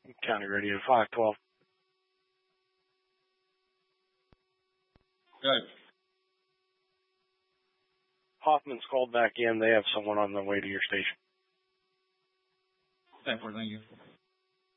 County Radio 512. Good. Hoffman's called back in. They have someone on the way to your station. Thank you.